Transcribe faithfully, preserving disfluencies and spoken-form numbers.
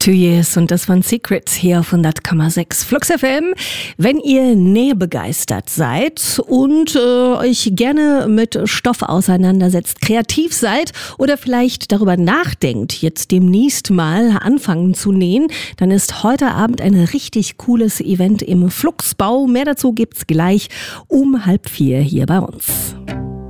Two Years und das waren Secrets hier auf hundert Komma sechs Flux F M. Wenn ihr nähbegeistert seid und äh, euch gerne mit Stoff auseinandersetzt, kreativ seid oder vielleicht darüber nachdenkt, jetzt demnächst mal anfangen zu nähen, dann ist heute Abend ein richtig cooles Event im Fluxbau. Mehr dazu gibt's gleich um halb vier hier bei uns.